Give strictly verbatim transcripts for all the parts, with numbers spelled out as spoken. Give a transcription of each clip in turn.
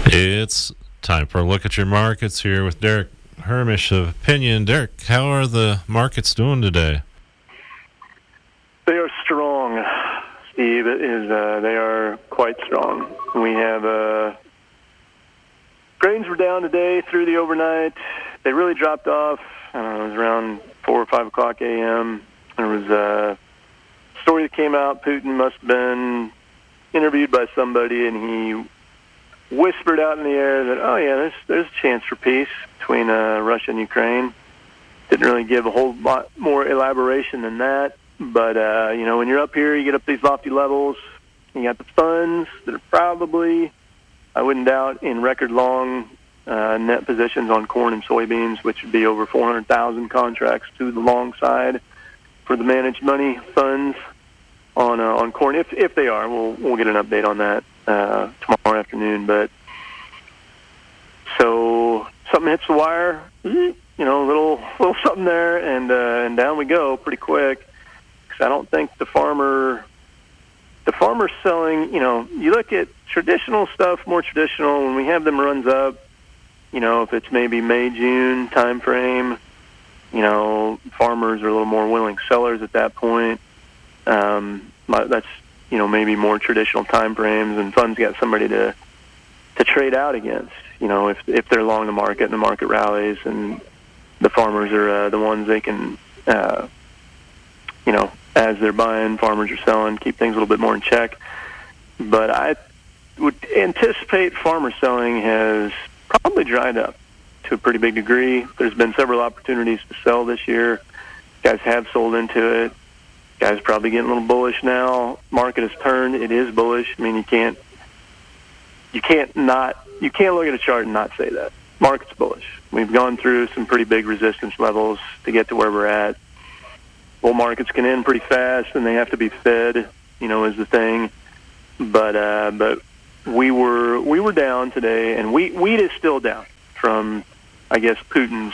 It's time for a look at your markets here with Derek Hermish of Opinion. Derek, how are the markets doing today? They are strong, Steve. It is uh, they are quite strong. We have uh, grains were down today through the overnight. They really dropped off. I don't know, it was around four or five o'clock a.m. There was a story that came out. Putin must have been interviewed by somebody, and he whispered out in the air that, oh, yeah, there's, there's a chance for peace between uh, Russia and Ukraine. Didn't really give a whole lot more elaboration than that. But, uh, you know, when you're up here, you get up these lofty levels. You got the funds that are probably, I wouldn't doubt, in record long uh, net positions on corn and soybeans, which would be over four hundred thousand contracts to the long side for the managed money funds on uh, on corn, if if they are. We'll we'll get an update on that uh, tomorrow afternoon. But so something hits the wire, you know, a little little something there, and uh, and down we go pretty quick. Because I don't think the farmer the farmer's selling. You know, you look at traditional stuff, more traditional. When we have them runs up, you know, if it's maybe May June time frame, you know, farmers are a little more willing sellers at that point. Um, that's, you know, maybe more traditional time frames, and funds got somebody to to trade out against. You know, if if they're long the market and the market rallies, and the farmers are uh, the ones they can, uh, you know, as they're buying, farmers are selling, keep things a little bit more in check. But I would anticipate farmer selling has probably dried up to a pretty big degree. There's been several opportunities to sell this year. Guys have sold into it. Guys probably getting a little bullish now. Market has turned. It is bullish. I mean, you can't, you can't not, you can't look at a chart and not say that. Market's bullish. We've gone through some pretty big resistance levels to get to where we're at. Bull markets can end pretty fast, and they have to be fed, you know, is the thing. But uh, but we were we were down today, and wheat wheat is still down from, I guess, Putin's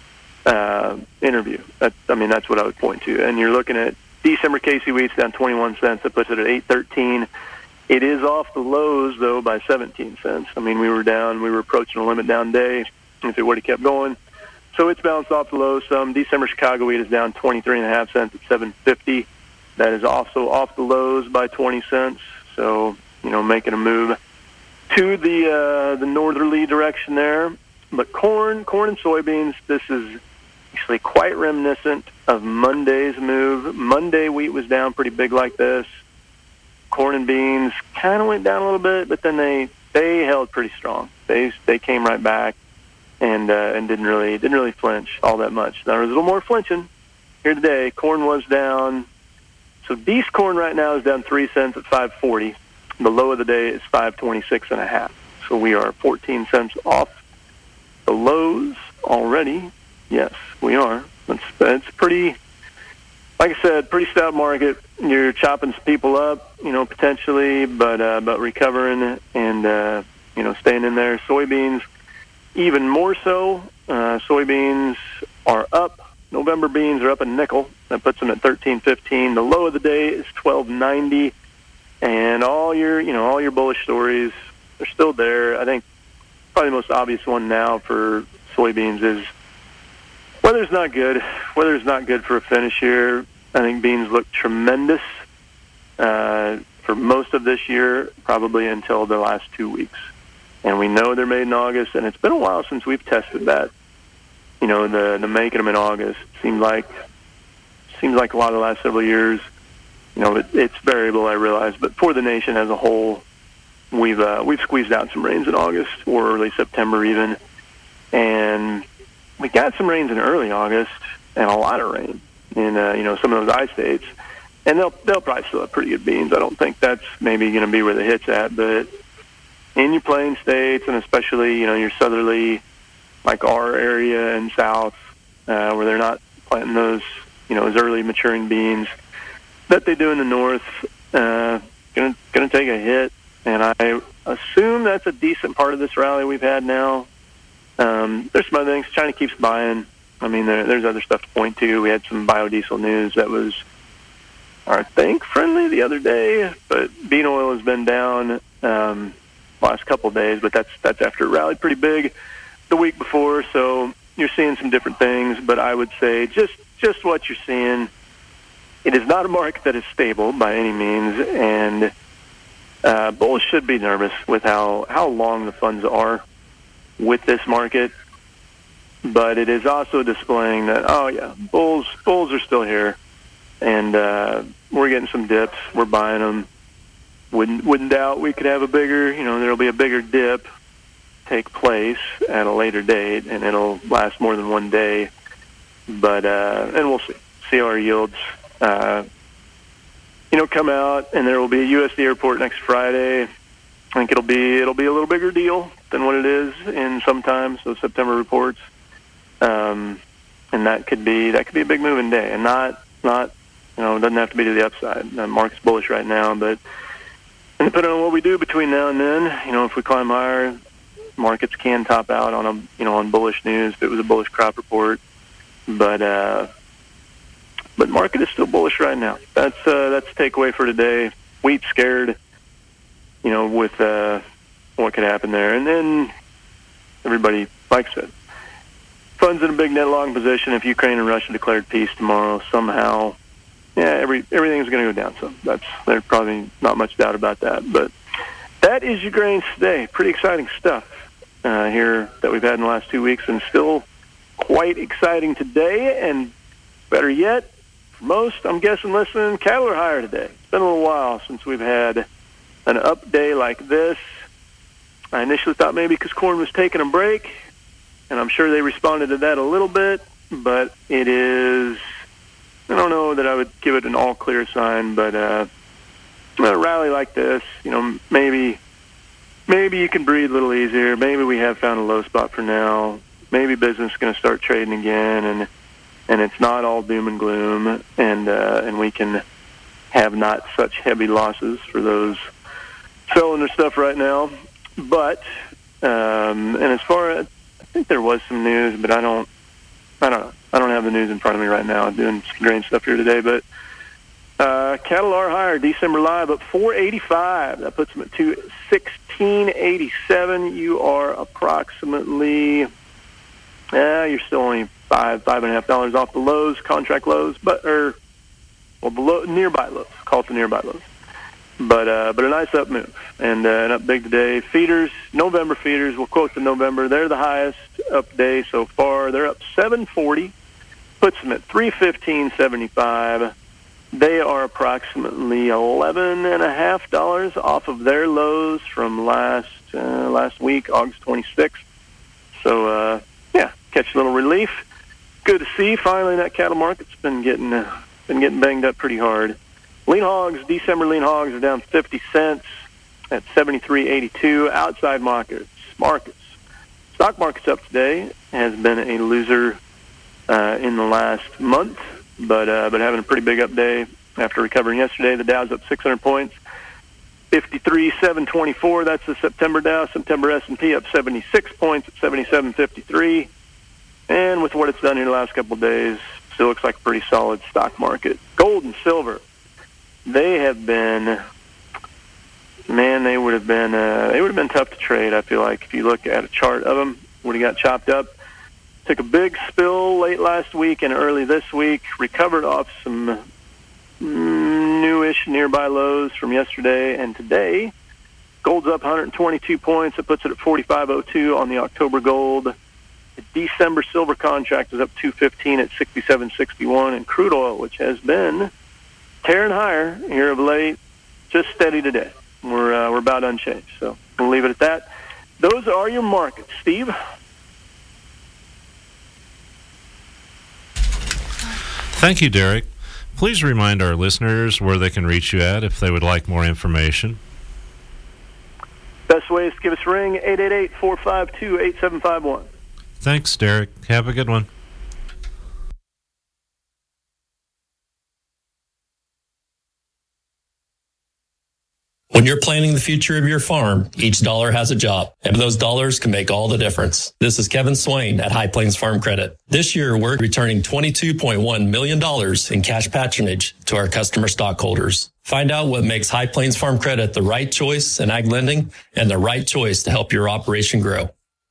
uh, interview. That, I mean, that's what I would point to. And you're looking at December K C wheat's down twenty-one cents. That puts it at eight thirteen. It is off the lows, though, by seventeen cents. I mean, we were down. We were approaching a limit down day if it would have kept going. So it's bounced off the lows some. December Chicago wheat is down twenty-three and a half cents at seven fifty. That is also off the lows by twenty cents. So, you know, making a move to the uh, the northerly direction there. But corn, corn and soybeans, this is actually quite reminiscent of Monday's move. Monday wheat was down pretty big like this. Corn and beans kind of went down a little bit, but then they they held pretty strong. They they came right back and uh, and didn't really didn't really flinch all that much. There was a little more flinching here today. Corn was down. So D's corn right now is down three cents at five forty. The low of the day is five twenty-six and a half. So we are fourteen cents off the lows already. Yes, we are. It's, it's pretty, like I said, pretty stout market. You're chopping some people up, you know, potentially, but uh, but recovering and, uh, you know, staying in there. Soybeans, even more so. Uh, soybeans are up. November beans are up a nickel. That puts them at thirteen fifteen. The low of the day is twelve ninety. And all your, you know, all your bullish stories are still there. I think probably the most obvious one now for soybeans is weather's not good. Weather's not good for a finish here. I think beans look tremendous uh, for most of this year, probably until the last two weeks. And we know they're made in August, and it's been a while since we've tested that. You know, the the making them in August seemed like seems like a lot of the last several years. You know, it, it's variable, I realize, but for the nation as a whole, we've uh, we've squeezed out some rains in August or early September even, and we got some rains in early August and a lot of rain in uh, you know, some of those I states, and they'll they'll probably still have pretty good beans. I don't think that's maybe going to be where the hit's at, but in your plain states and especially, you know, your southerly, like our area and south, uh, where they're not planting those, you know, those early maturing beans that they do in the north, uh, gonna gonna take a hit. And I assume that's a decent part of this rally we've had now. Um, there's some other things. China keeps buying. I mean, there, there's other stuff to point to. We had some biodiesel news that was, I think, friendly the other day, but bean oil has been down. Um, last couple of days, but that's that's after it rallied pretty big the week before. So you're seeing some different things, but I would say just just what you're seeing. It is not a market that is stable by any means, and uh, bulls should be nervous with how, how long the funds are with this market. But it is also displaying that, oh yeah, bulls bulls are still here, and uh, we're getting some dips. We're buying them. Wouldn't wouldn't doubt we could have a bigger, you know, there'll be a bigger dip take place at a later date, and it'll last more than one day. But uh, and we'll see see how our yields. Uh, you know, come out, and there will be a U S D report next Friday. I think it'll be it'll be a little bigger deal than what it is in sometimes those September reports, um, and that could be that could be a big moving day, and not not you know it doesn't have to be to the upside. The market's bullish right now, but and depending on what we do between now and then, you know, if we climb higher, markets can top out on a you know on bullish news. If it was a bullish crop report, but. Uh, But market is still bullish right now. That's uh, that's the takeaway for today. Wheat scared, you know, with uh, what could happen there. And then everybody, like I said, funds in a big net long position. If Ukraine and Russia declared peace tomorrow, somehow, yeah, every everything's going to go down. So that's there's probably not much doubt about that. But that is your grains today. Pretty exciting stuff uh, here that we've had in the last two weeks, and still quite exciting today. And better yet, most, I'm guessing, listening, cattle are higher today. It's been a little while since we've had an up day like this. I initially thought maybe because corn was taking a break, and I'm sure they responded to that a little bit, but it is, I don't know that I would give it an all-clear sign, but uh, a rally like this, you know, maybe maybe you can breathe a little easier. Maybe we have found a low spot for now. Maybe business is going to start trading again, and and it's not all doom and gloom, and uh, and we can have not such heavy losses for those selling their stuff right now. But um, and as far as I think there was some news, but I don't, I don't know, I don't have the news in front of me right now. I'm doing some grain stuff here today, but uh, cattle are higher. December live up four eighty-five. That puts them at two sixteen eighty-seven. You are approximately, yeah, you're still only five, five and a half dollars off the lows, contract lows, but or well, below nearby lows. Call it the nearby lows. But uh, but a nice up move, and uh, an up big today. Feeders, November feeders, we'll quote the November. They're the highest up day so far. They're up seven forty, puts them at three fifteen seventy-five. They are approximately eleven and a half dollars off of their lows from last uh, last week, August twenty-sixth. So uh, yeah, catch a little relief. Good to see. Finally, that cattle market's been getting uh, been getting banged up pretty hard. Lean hogs, December lean hogs are down fifty cents at seventy-three eighty-two. Outside markets, markets, stock market's up today. Has been a loser uh, in the last month, but uh, but having a pretty big up day after recovering yesterday. The Dow's up six hundred points, fifty-three seven twenty-four. That's the September Dow. September S and P up seventy-six points at seventy-seven fifty-three. And with what it's done here the last couple of days, still looks like a pretty solid stock market. Gold and silver, they have been, man, they would have been, uh, they would have been tough to trade. I feel like if you look at a chart of them, would have got chopped up. Took a big spill late last week and early this week. Recovered off some newish nearby lows from yesterday and today. Gold's up one hundred twenty-two points. It puts it at forty-five oh two on the October gold. The December silver contract is up two fifteen at sixty-seven sixty-one, and crude oil, which has been tearing higher here of late, just steady today. We're uh, we're about unchanged, so we'll leave it at that. Those are your markets, Steve. Thank you, Derek. Please remind our listeners where they can reach you at if they would like more information. Best way is to give us a ring, eight eight eight, four five two, eight seven five one. Thanks, Derek. Have a good one. When you're planning the future of your farm, each dollar has a job, and those dollars can make all the difference. This is Kevin Swain at High Plains Farm Credit. This year, we're returning twenty-two point one million dollars in cash patronage to our customer stockholders. Find out what makes High Plains Farm Credit the right choice in ag lending and the right choice to help your operation grow.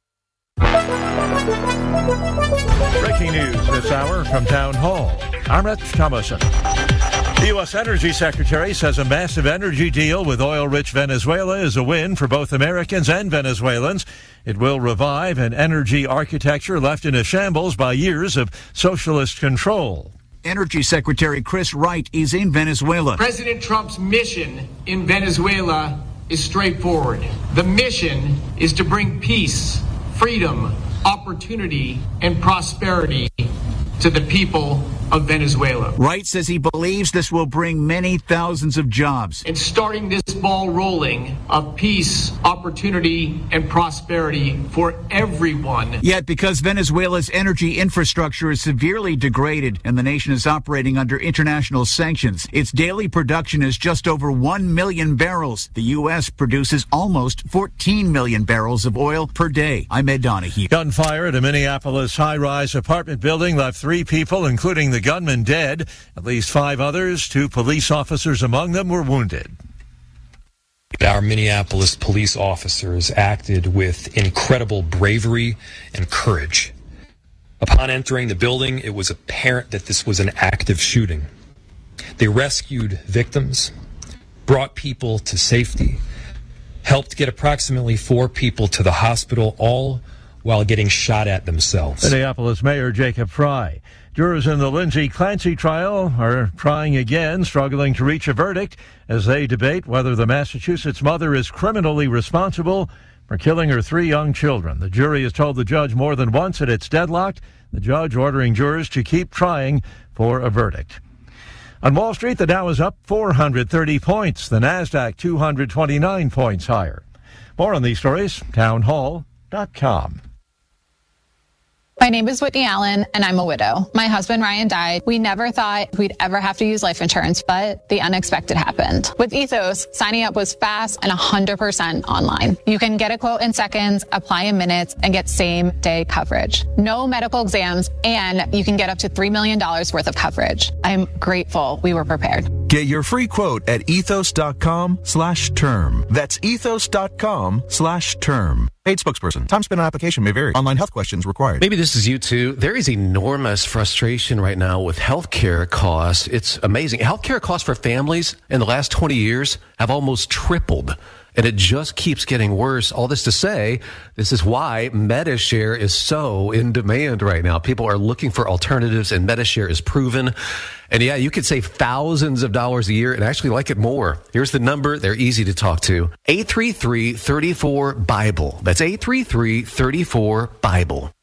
Breaking news this hour from Town Hall. I'm Rich Thomason. The U S Energy Secretary says a massive energy deal with oil-rich Venezuela is a win for both Americans and Venezuelans. It will revive an energy architecture left in a shambles by years of socialist control. Energy Secretary Chris Wright is in Venezuela. President Trump's mission in Venezuela is straightforward. The mission is to bring peace, freedom, opportunity, and prosperity to the people of Venezuela. Wright says he believes this will bring many thousands of jobs. And starting this ball rolling of peace, opportunity, and prosperity for everyone. Yet because Venezuela's energy infrastructure is severely degraded and the nation is operating under international sanctions, its daily production is just over one million barrels. The U S produces almost fourteen million barrels of oil per day. I'm Ed Donahue. Gunfire at a Minneapolis high-rise apartment building left three people, including the gunman, dead. At least five others, two police officers among them, were wounded. Our Minneapolis police officers acted with incredible bravery and courage. Upon entering the building, it was apparent that this was an active shooting. They rescued victims, brought people to safety, helped get approximately four people to the hospital, all while getting shot at themselves. Minneapolis Mayor Jacob Frey. Jurors in the Lindsay Clancy trial are trying again, struggling to reach a verdict as they debate whether the Massachusetts mother is criminally responsible for killing her three young children. The jury has told the judge more than once that it's deadlocked, the judge ordering jurors to keep trying for a verdict. On Wall Street, the Dow is up four hundred thirty points, the NASDAQ two hundred twenty-nine points higher. More on these stories, town hall dot com. My name is Whitney Allen, and I'm a widow. My husband, Ryan, died. We never thought we'd ever have to use life insurance, but the unexpected happened. With Ethos, signing up was fast and one hundred percent online. You can get a quote in seconds, apply in minutes, and get same-day coverage. No medical exams, and you can get up to three million dollars worth of coverage. I'm grateful we were prepared. Get your free quote at ethos.com slash term. That's ethos.com slash term. Paid spokesperson. Time spent on application may vary. Online health questions required. Maybe this is you too. There is enormous frustration right now with healthcare costs. It's amazing. Healthcare costs for families in the last twenty years have almost tripled. And it just keeps getting worse. All this to say, this is why Medi-Share is so in demand right now. People are looking for alternatives, and Medi-Share is proven. And yeah, you could save thousands of dollars a year and actually like it more. Here's the number. They're easy to talk to. eight three three, three four, BIBLE. That's eight three three, three four, BIBLE.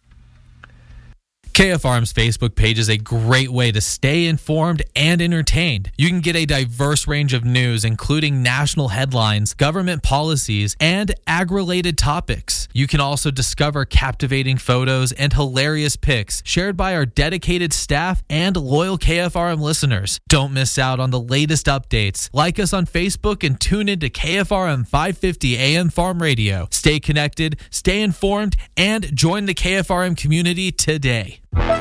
K F R M's Facebook page is a great way to stay informed and entertained. You can get a diverse range of news, including national headlines, government policies, and ag-related topics. You can also discover captivating photos and hilarious pics shared by our dedicated staff and loyal K F R M listeners. Don't miss out on the latest updates. Like us on Facebook and tune in to K F R M five fifty A M Farm Radio. Stay connected, stay informed, and join the K F R M community today.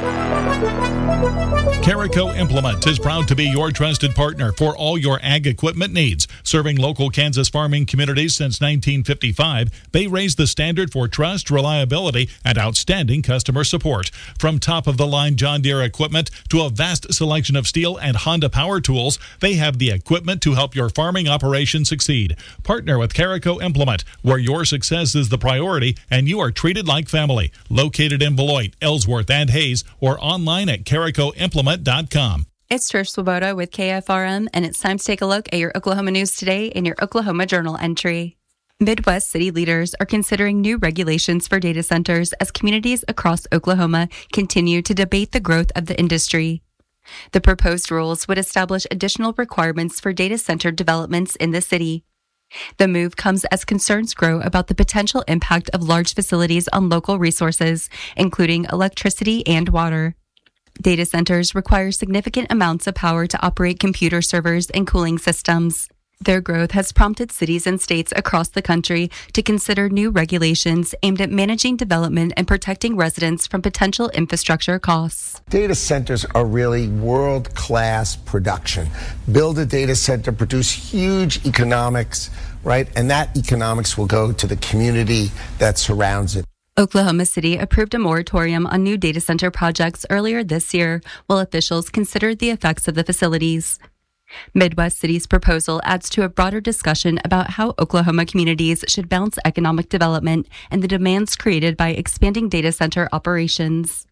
Carico Implement is proud to be your trusted partner for all your ag equipment needs. Serving local Kansas farming communities since nineteen fifty-five, they raised the standard for trust, reliability, and outstanding customer support. From top-of-the-line John Deere equipment to a vast selection of Steel and Honda power tools, they have the equipment to help your farming operation succeed. Partner with Carico Implement, where your success is the priority and you are treated like family. Located in Beloit, Ellsworth, and Hayes, or online at carico implement dot com. It's Trish Swoboda with K F R M, and it's time to take a look at your Oklahoma news today in your Oklahoma Journal entry. Midwest city leaders are considering new regulations for data centers as communities across Oklahoma continue to debate the growth of the industry. The proposed rules would establish additional requirements for data center developments in the city. The move comes as concerns grow about the potential impact of large facilities on local resources, including electricity and water. Data centers require significant amounts of power to operate computer servers and cooling systems. Their growth has prompted cities and states across the country to consider new regulations aimed at managing development and protecting residents from potential infrastructure costs. Data centers are really world-class production. Build a data center, produce huge economics, right? And that economics will go to the community that surrounds it. Oklahoma City approved a moratorium on new data center projects earlier this year while officials considered the effects of the facilities. Midwest City's proposal adds to a broader discussion about how Oklahoma communities should balance economic development and the demands created by expanding data center operations.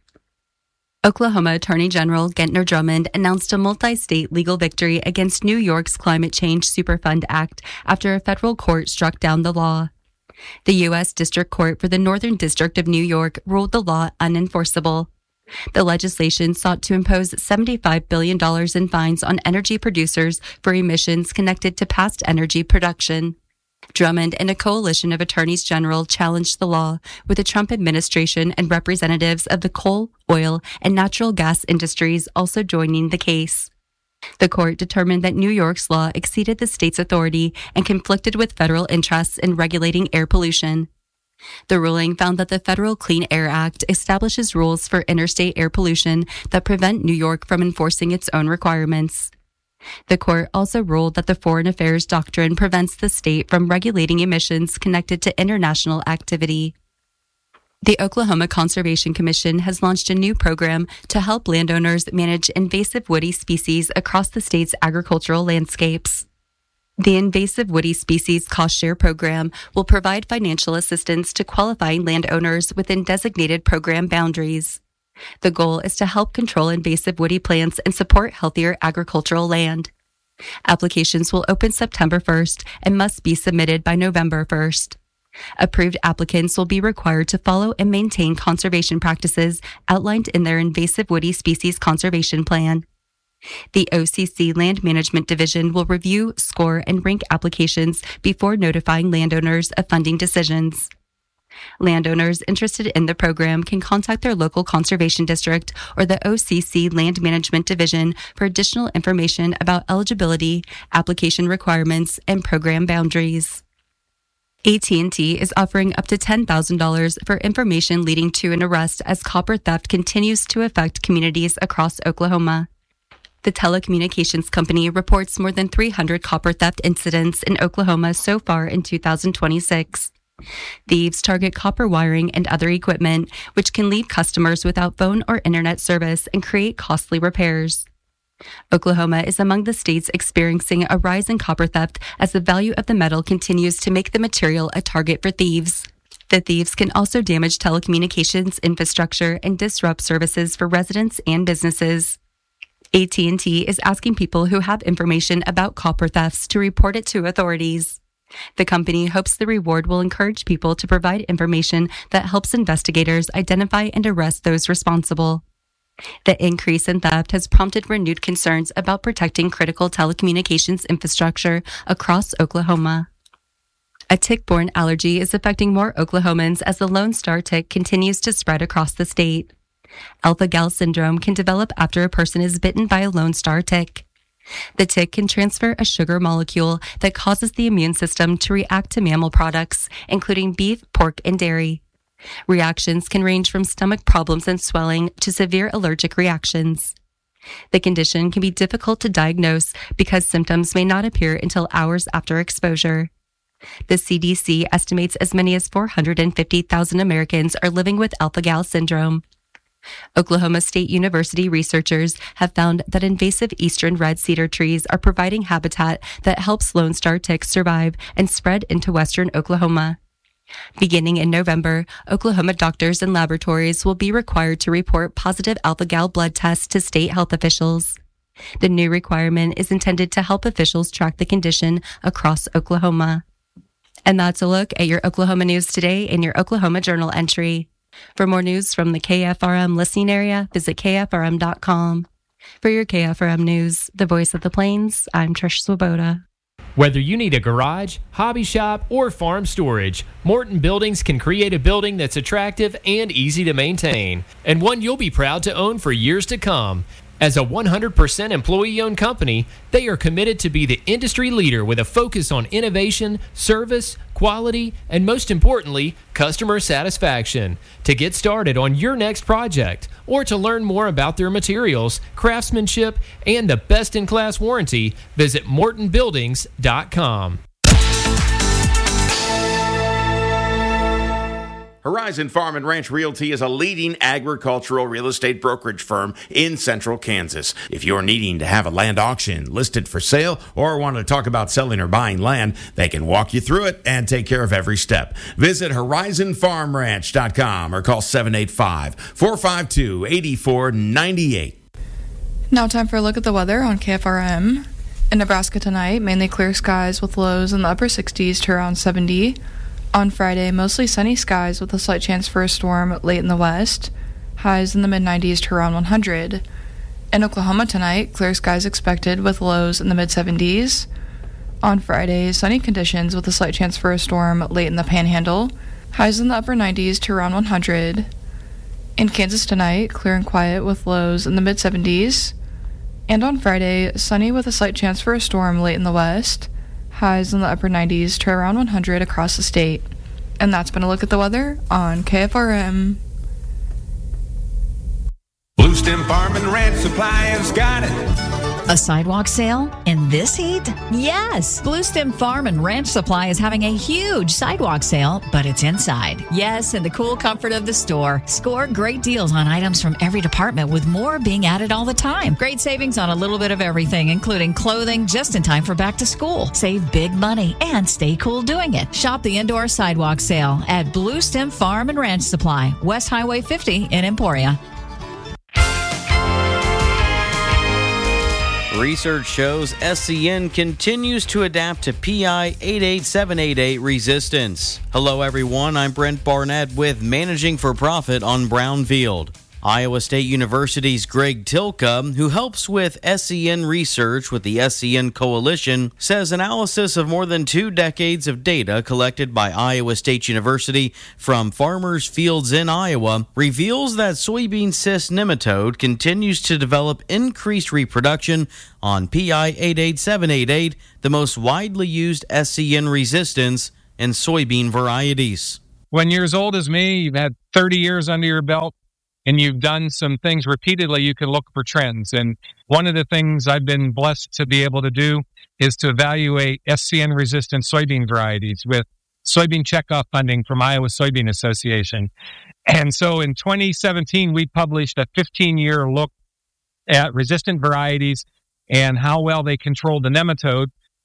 Oklahoma Attorney General Gentner Drummond announced a multi-state legal victory against New York's Climate Change Superfund Act after a federal court struck down the law. The U S District Court for the Northern District of New York ruled the law unenforceable. The legislation sought to impose seventy-five billion dollars in fines on energy producers for emissions connected to past energy production. Drummond and a coalition of attorneys general challenged the law, with the Trump administration and representatives of the coal, oil, and natural gas industries also joining the case. The court determined that New York's law exceeded the state's authority and conflicted with federal interests in regulating air pollution. The ruling found that the Federal Clean Air Act establishes rules for interstate air pollution that prevent New York from enforcing its own requirements. The court also ruled that the Foreign Affairs Doctrine prevents the state from regulating emissions connected to international activity. The Oklahoma Conservation Commission has launched a new program to help landowners manage invasive woody species across the state's agricultural landscapes. The Invasive Woody Species Cost Share Program will provide financial assistance to qualifying landowners within designated program boundaries. The goal is to help control invasive woody plants and support healthier agricultural land. Applications will open September first and must be submitted by November first. Approved applicants will be required to follow and maintain conservation practices outlined in their Invasive Woody Species Conservation Plan. The O C C Land Management Division will review, score, and rank applications before notifying landowners of funding decisions. Landowners interested in the program can contact their local conservation district or the O C C Land Management Division for additional information about eligibility, application requirements, and program boundaries. A T and T is offering up to ten thousand dollars for information leading to an arrest as copper theft continues to affect communities across Oklahoma. The telecommunications company reports more than three hundred copper theft incidents in Oklahoma so far in two thousand twenty-six. Thieves target copper wiring and other equipment, which can leave customers without phone or internet service and create costly repairs. Oklahoma is among the states experiencing a rise in copper theft as the value of the metal continues to make the material a target for thieves. The thieves can also damage telecommunications infrastructure and disrupt services for residents and businesses. A T and T is asking people who have information about copper thefts to report it to authorities. The company hopes the reward will encourage people to provide information that helps investigators identify and arrest those responsible. The increase in theft has prompted renewed concerns about protecting critical telecommunications infrastructure across Oklahoma. A tick-borne allergy is affecting more Oklahomans as the Lone Star tick continues to spread across the state. Alpha-gal syndrome can develop after a person is bitten by a Lone Star tick. The tick can transfer a sugar molecule that causes the immune system to react to mammal products, including beef, pork, and dairy. Reactions can range from stomach problems and swelling to severe allergic reactions. The condition can be difficult to diagnose because symptoms may not appear until hours after exposure. The C D C estimates as many as four hundred fifty thousand Americans are living with alpha-gal syndrome. Oklahoma State University researchers have found that invasive eastern red cedar trees are providing habitat that helps Lone Star ticks survive and spread into western Oklahoma. Beginning in November, Oklahoma doctors and laboratories will be required to report positive alpha-gal blood tests to state health officials. The new requirement is intended to help officials track the condition across Oklahoma. And that's a look at your Oklahoma news today in your Oklahoma Journal entry. For more news from the K F R M listening area, visit K F R M dot com. For your K F R M News, the voice of the Plains, I'm Trish Swoboda. Whether you need a garage, hobby shop, or farm storage, Morton Buildings can create a building that's attractive and easy to maintain, and one you'll be proud to own for years to come. As a one hundred percent employee-owned company, they are committed to be the industry leader with a focus on innovation, service, quality, and most importantly, customer satisfaction. To get started on your next project or to learn more about their materials, craftsmanship, and the best-in-class warranty, visit morton buildings dot com. Horizon Farm and Ranch Realty is a leading agricultural real estate brokerage firm in central Kansas. If you're needing to have a land auction listed for sale or want to talk about selling or buying land, they can walk you through it and take care of every step. Visit horizon farm ranch dot com or call seven eight five, four five two, eight four nine eight. Now time for a look at the weather on K F R M. In Nebraska tonight, mainly clear skies with lows in the upper sixties to around seventy. On Friday, mostly sunny skies with a slight chance for a storm late in the west. Highs in the mid nineties to around one hundred. In Oklahoma tonight, clear skies expected with lows in the mid seventies. On Friday, sunny conditions with a slight chance for a storm late in the Panhandle. Highs in the upper nineties to around one hundred. In Kansas tonight, clear and quiet with lows in the mid seventies. And on Friday, sunny with a slight chance for a storm late in the west. Highs in the upper nineties to around one hundred across the state. And that's been a look at the weather on K F R M. Blue Stem Farm and Ranch Supply has got it. A sidewalk sale in this heat? Yes! Blue Stem Farm and Ranch Supply is having a huge sidewalk sale, but it's inside. Yes, in the cool comfort of the store. Score great deals on items from every department with more being added all the time. Great savings on a little bit of everything, including clothing just in time for back to school. Save big money and stay cool doing it. Shop the indoor sidewalk sale at Blue Stem Farm and Ranch Supply, West Highway fifty in Emporia. Research shows S C N continues to adapt to P I eight eight seven eight eight resistance. Hello everyone, I'm Brent Barnett with Managing for Profit on Brownfield. Iowa State University's Greg Tilka, who helps with S C N research with the S C N Coalition, says analysis of more than two decades of data collected by Iowa State University from farmers' fields in Iowa reveals that soybean cyst nematode continues to develop increased reproduction on P I eight eight seven eight eight, the most widely used S C N resistance in soybean varieties. When you're as old as me, you've had thirty years under your belt, and you've done some things repeatedly, you can look for trends. And one of the things I've been blessed to be able to do is to evaluate S C N-resistant soybean varieties with soybean checkoff funding from Iowa Soybean Association. And so in twenty seventeen, we published a fifteen-year look at resistant varieties and how well they controlled the nematode.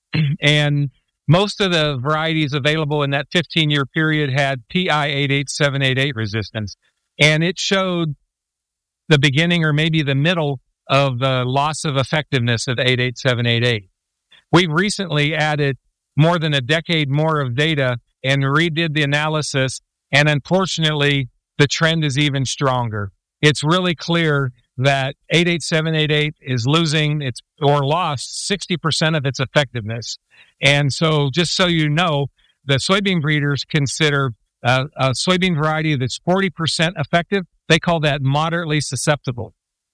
And most of the varieties available in that fifteen-year period had P I eight eight seven eight eight resistance. And it showed the beginning or maybe the middle of the loss of effectiveness of eight eight seven eight eight. We've recently added more than a decade more of data and redid the analysis, and unfortunately, the trend is even stronger. It's really clear that eight eight seven eight eight is losing its or lost sixty percent of its effectiveness. And so just so you know, the soybean breeders consider Uh, a soybean variety that's forty percent effective, they call that moderately susceptible.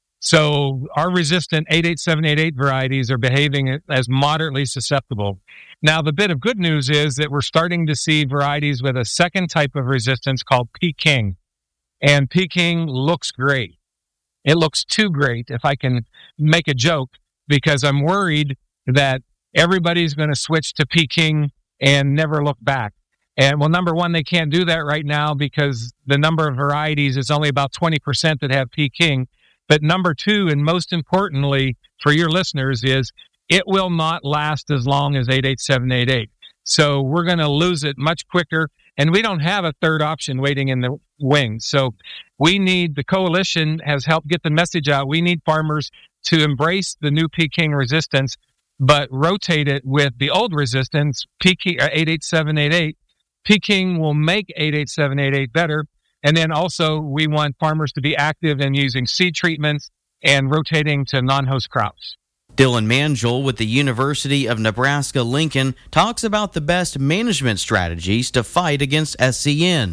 So our resistant eight eight seven eight eight varieties are behaving as moderately susceptible. Now, the bit of good news is that we're starting to see varieties with a second type of resistance called Peking. And Peking looks great. It looks too great, if I can make a joke, because I'm worried that everybody's going to switch to Peking and never look back. And well, number one, they can't do that right now because the number of varieties is only about twenty percent that have Peking. But number two, and most importantly for your listeners, is it will not last as long as eight eight seven eight eight. So we're going to lose it much quicker. And we don't have a third option waiting in the wings. So we need, the coalition has helped get the message out. We need farmers to embrace the new Peking resistance, but rotate it with the old resistance, Peking, eight eight seven eight eight. Peking will make eight eight seven eight eight better. And then also we want farmers to be active in using seed treatments and rotating to non-host crops. Dylan Mangiel with the University of Nebraska-Lincoln talks about the best management strategies to fight against S C N.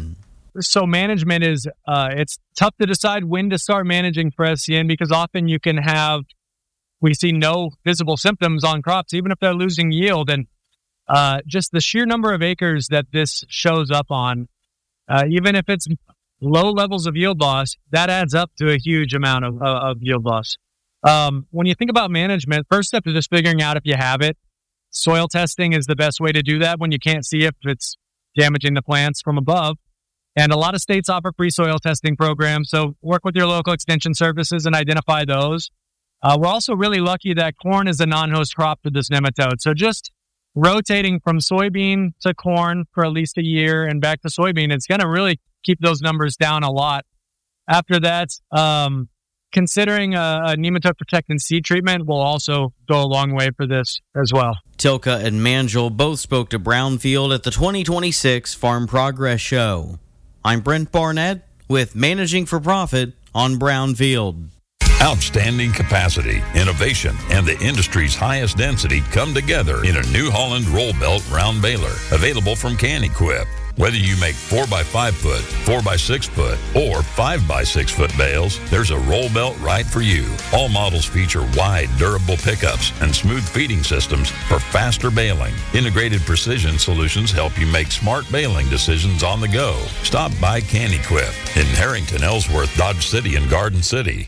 So management is, uh, it's tough to decide when to start managing for S C N because often you can have, we see no visible symptoms on crops, even if they're losing yield. And uh, just the sheer number of acres that this shows up on, uh, even if it's low levels of yield loss, that adds up to a huge amount of, uh, of yield loss. Um, when you think about management, first step is just figuring out if you have it. Soil testing is the best way to do that when you can't see if it's damaging the plants from above. And a lot of states offer free soil testing programs, so work with your local extension services and identify those. Uh, we're also really lucky that corn is a non-host crop for this nematode. So just rotating from soybean to corn for at least a year and back to soybean, it's going to really keep those numbers down a lot. After that, um, considering a, a nematode protectant seed treatment will also go a long way for this as well. Tilka and Manjel both spoke to Brownfield at the twenty twenty-six Farm Progress Show. I'm Brent Barnett with Managing for Profit on Brownfield. Outstanding capacity, innovation, and the industry's highest density come together in a New Holland roll belt round baler, available from Can-Equip. Whether you make four by five foot, four by six foot, or five by six foot bales, there's a roll belt right for you. All models feature wide, durable pickups and smooth feeding systems for faster baling. Integrated precision solutions help you make smart baling decisions on the go. Stop by Can-Equip in Harrington, Ellsworth, Dodge City, and Garden City.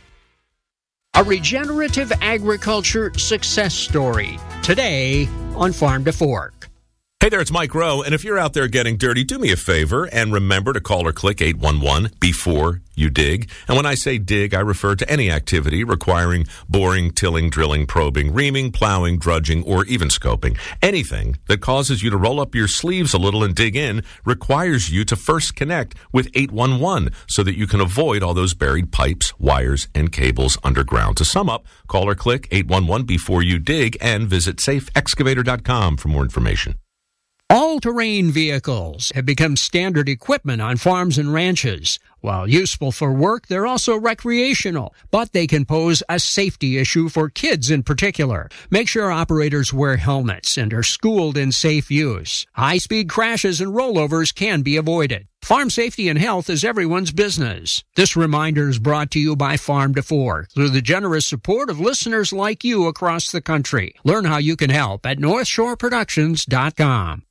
A regenerative agriculture success story today on Farm to Fork. Hey there, it's Mike Rowe, and if you're out there getting dirty, do me a favor and remember to call or click eight one one before you dig. And when I say dig, I refer to any activity requiring boring, tilling, drilling, probing, reaming, plowing, drudging, or even scoping. Anything that causes you to roll up your sleeves a little and dig in requires you to first connect with eight one one so that you can avoid all those buried pipes, wires, and cables underground. To sum up, call or click eight one one before you dig and visit safe excavator dot com for more information. All-terrain vehicles have become standard equipment on farms and ranches. While useful for work, they're also recreational, but they can pose a safety issue for kids in particular. Make sure operators wear helmets and are schooled in safe use. High-speed crashes and rollovers can be avoided. Farm safety and health is everyone's business. This reminder is brought to you by Farm to Fork through the generous support of listeners like you across the country. Learn how you can help at north shore productions dot com.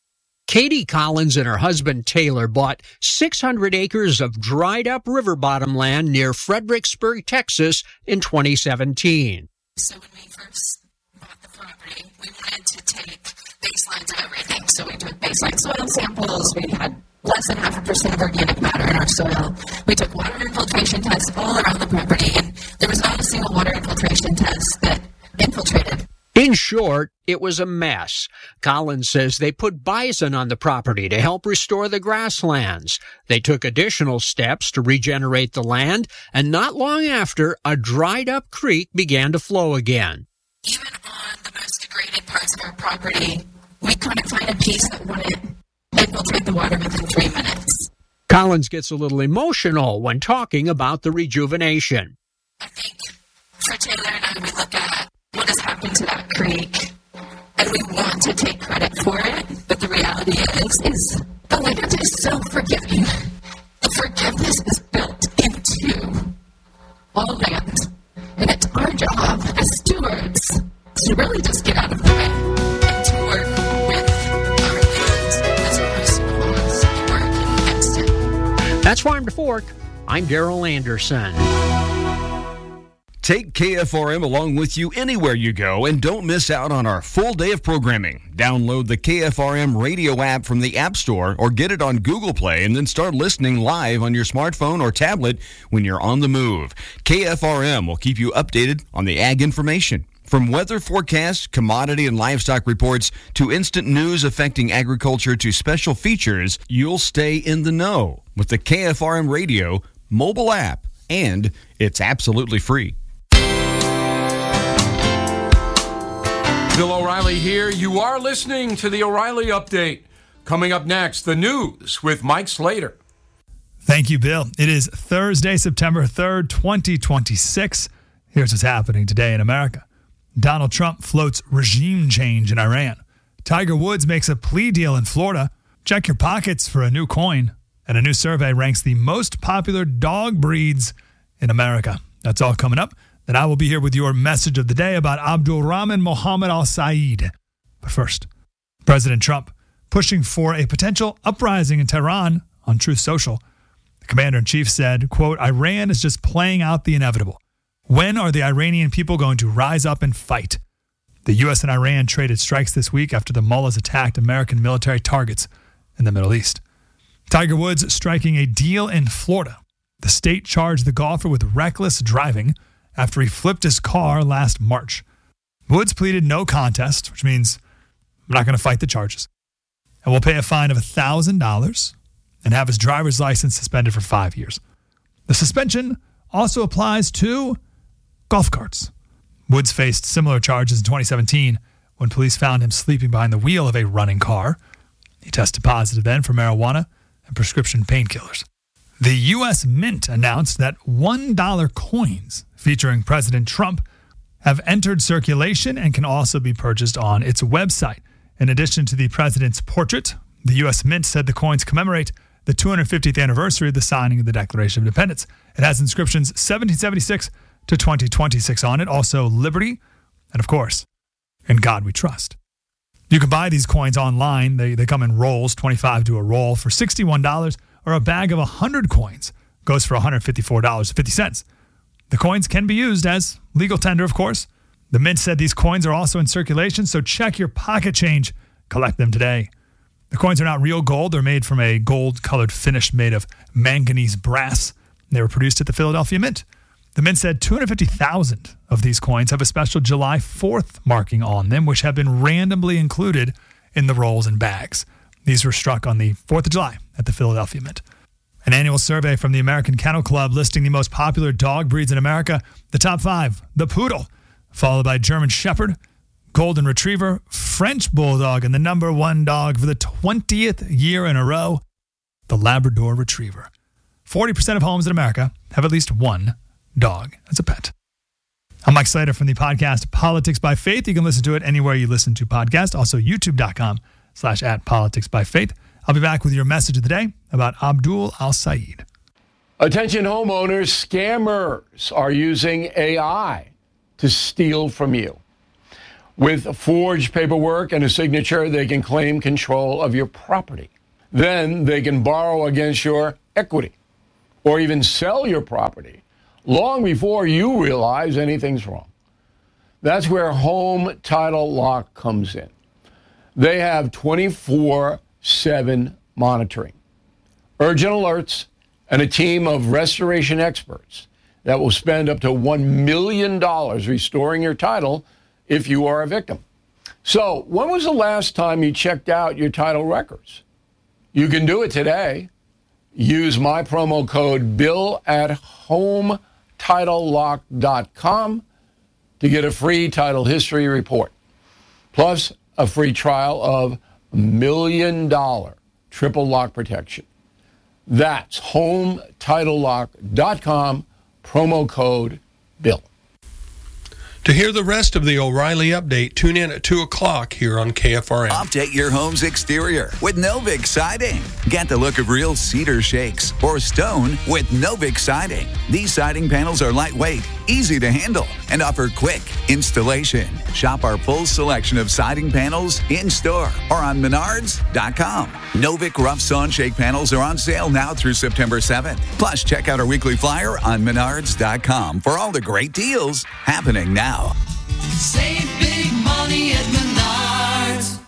Katie Collins and her husband Taylor bought six hundred acres of dried-up river bottom land near Fredericksburg, Texas in twenty seventeen. So when we first bought the property, we wanted to take baselines of everything. So we took baseline soil samples. We had less than half a percent of organic matter in our soil. We took water infiltration tests all around the property, and there was not a single water infiltration test that infiltrated. In short, it was a mess. Collins says they put bison on the property to help restore the grasslands. They took additional steps to regenerate the land, and not long after, a dried-up creek began to flow again. Even on the most degraded parts of our property, we couldn't find a piece that wouldn't infiltrate the water within three minutes. Collins gets a little emotional when talking about the rejuvenation. I think for Taylor and I, we look at what has happened to that creek, and we want to take credit for it, but the reality is, is the land is so forgiving. The forgiveness is built into all land, and it's our job as stewards to really just get out of the way and to work with our land as opposed to working against it. That's Farm to Fork. I'm Daryl Anderson. Take K F R M along with you anywhere you go and don't miss out on our full day of programming. Download the K F R M radio app from the App Store or get it on Google Play and then start listening live on your smartphone or tablet when you're on the move. K F R M will keep you updated on the ag information. From weather forecasts, commodity and livestock reports, to instant news affecting agriculture to special features, you'll stay in the know with the K F R M radio mobile app, and it's absolutely free. Bill O'Reilly here. You are listening to the O'Reilly Update. Coming up next, the news with Mike Slater. Thank you, Bill. It is Thursday, September third, twenty twenty-six. Here's what's happening today in America. Donald Trump floats regime change in Iran. Tiger Woods makes a plea deal in Florida. Check your pockets for a new coin. And a new survey ranks the most popular dog breeds in America. That's all coming up. Then I will be here with your message of the day about Abdul Rahman Mohammed Al Saeed. But first, President Trump pushing for a potential uprising in Tehran on Truth Social. The commander-in-chief said, quote, Iran is just playing out the inevitable. When are the Iranian people going to rise up and fight? The U S and Iran traded strikes this week after the mullahs attacked American military targets in the Middle East. Tiger Woods striking a deal in Florida. The state charged the golfer with reckless driving after he flipped his car last March. Woods pleaded no contest, which means I'm not going to fight the charges, and will pay a fine of one thousand dollars and have his driver's license suspended for five years. The suspension also applies to golf carts. Woods faced similar charges in twenty seventeen when police found him sleeping behind the wheel of a running car. He tested positive then for marijuana and prescription painkillers. The U S Mint announced that one dollar coins featuring President Trump have entered circulation and can also be purchased on its website. In addition to the president's portrait, the U S Mint said the coins commemorate the two hundred fiftieth anniversary of the signing of the Declaration of Independence. It has inscriptions seventeen seventy-six to twenty twenty-six on it, also liberty, and of course, in God we trust. You can buy these coins online. They, they come in rolls, twenty-five to a roll, for sixty-one dollars, or a bag of one hundred coins goes for one hundred fifty-four dollars and fifty cents. The coins can be used as legal tender, of course. The Mint said these coins are also in circulation, so check your pocket change. Collect them today. The coins are not real gold. They're made from a gold-colored finish made of manganese brass. They were produced at the Philadelphia Mint. The Mint said two hundred fifty thousand of these coins have a special July fourth marking on them, which have been randomly included in the rolls and bags. These were struck on the fourth of July at the Philadelphia Mint. An annual survey from the American Kennel Club listing the most popular dog breeds in America. The top five, the Poodle, followed by German Shepherd, Golden Retriever, French Bulldog, and the number one dog for the twentieth year in a row, the Labrador Retriever. forty percent of homes in America have at least one dog as a pet. I'm Mike Slater from the podcast Politics by Faith. You can listen to it anywhere you listen to podcasts. Also, youtube.com slash at Politics by Faith. I'll be back with your message of the day about Abdul Al Saeed. Attention homeowners, scammers are using A I to steal from you. With forged paperwork and a signature, they can claim control of your property. Then they can borrow against your equity or even sell your property long before you realize anything's wrong. That's where Home Title Lock comes in. They have twenty-four seven monitoring, urgent alerts, and a team of restoration experts that will spend up to one million dollars restoring your title if you are a victim. So, when was the last time you checked out your title records? You can do it today. Use my promo code BILL at home title lock dot com to get a free title history report, plus a free trial of a million dollar triple lock protection. That's home title lock dot com, promo code BILL. To hear the rest of the O'Reilly Update, tune in at two o'clock here on K F R M. Update your home's exterior with Novik Siding. Get the look of real cedar shakes or stone with Novik Siding. These siding panels are lightweight, easy to handle, and offer quick installation. Shop our full selection of siding panels in-store or on menards dot com. Novik Rough Sawn Shake panels are on sale now through September seventh. Plus, check out our weekly flyer on menards dot com for all the great deals happening now. Save big money at Menards.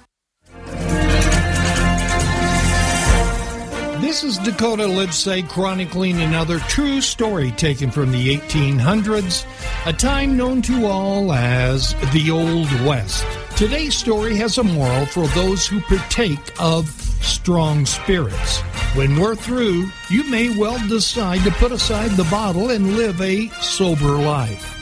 This is Dakota Livesay chronicling another true story taken from the eighteen hundreds, a time known to all as the Old West. Today's story has a moral for those who partake of strong spirits. When we're through, you may well decide to put aside the bottle and live a sober life.